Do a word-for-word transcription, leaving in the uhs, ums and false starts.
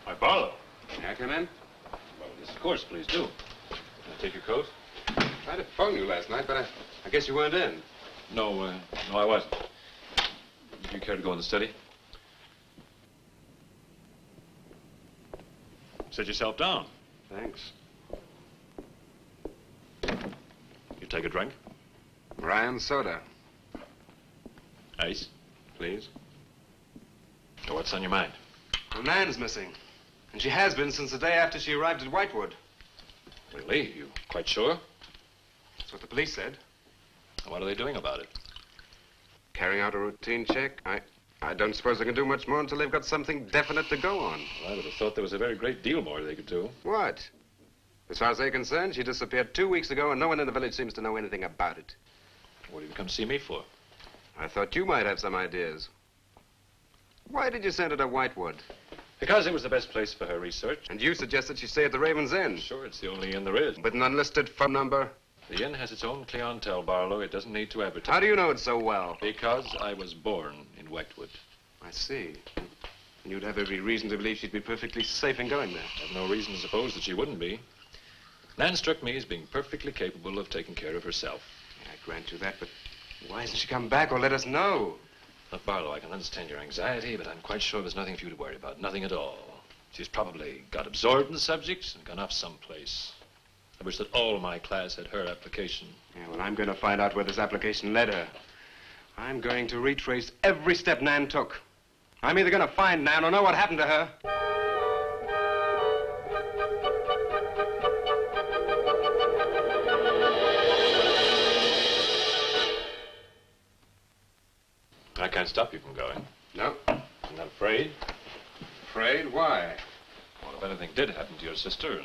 Hi, Barlow. May I come in? Well, yes, of course, please do. Can I take your coat? I tried to phone you last night, but I, I guess you weren't in. No, uh, no, I wasn't. Would you care to go in the study? Sit yourself down. Thanks. You take a drink? Ryan soda, Ice? please. So what's on your mind? Well, Nan's missing. And she has been since the day after she arrived at Whitewood. Really? You quite sure? That's what the police said. What are they doing about it? Carrying out a routine check. I, I don't suppose they can do much more until they've got something definite to go on. Well, I would have thought there was a very great deal more they could do. What? As far as they're concerned, she disappeared two weeks ago and no one in the village seems to know anything about it. What did you come see me for? I thought you might have some ideas. Why did you send her to Whitewood? Because it was the best place for her research. And you suggested she stay at the Raven's Inn. Sure, it's the only inn there is. With an unlisted phone number? The inn has its own clientele, Barlow. It doesn't need to advertise. How do you know it so well? Because I was born in Whitewood. I see. And you'd have every reason to believe she'd be perfectly safe in going there. I have no reason to suppose that she wouldn't be. Nan struck me as being perfectly capable of taking care of herself. Yeah, I grant you that, but why hasn't she come back or let us know? Look, Barlow, I can understand your anxiety, but I'm quite sure there's nothing for you to worry about. Nothing at all. She's probably got absorbed in the subject and gone off someplace. I wish that all my class had her application. Yeah, well, I'm going to find out where this application led her. I'm going to retrace every step Nan took. I'm either going to find Nan or know what happened to her. I can't stop you from going. No. I'm not afraid. Afraid? Why? Well, if anything did happen to your sister and